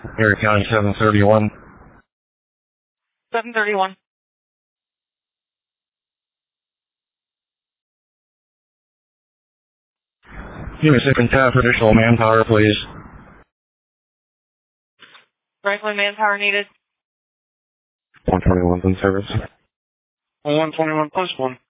Erie County 731. 731. Give me 6 and tab for additional manpower, please. Franklin manpower needed. 121's in service. 121 plus 1.